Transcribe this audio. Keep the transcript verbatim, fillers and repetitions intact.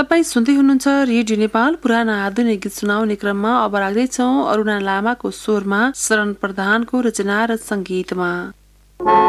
तपाईँ सुन्दै हुनुहुन्छ रेडियो नेपाल पुराना आधुनिक गीत सुनाउने क्रममा। अब राख्दैछौँ अरुणा लामाको स्वरमा शरण प्रधानको रचना र संगीतमा।